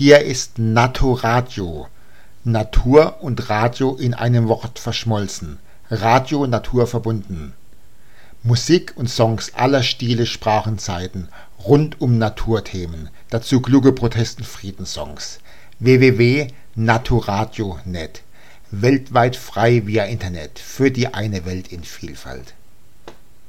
Hier ist Naturadio. Natur und Radio in einem Wort verschmolzen. Radio Natur verbunden. Musik und Songs aller Stile, Sprachen, Zeiten, rund um Naturthemen, dazu kluge Protest- und Friedenssongs. www.naturadio.net. Weltweit frei via Internet, für die eine Welt in Vielfalt.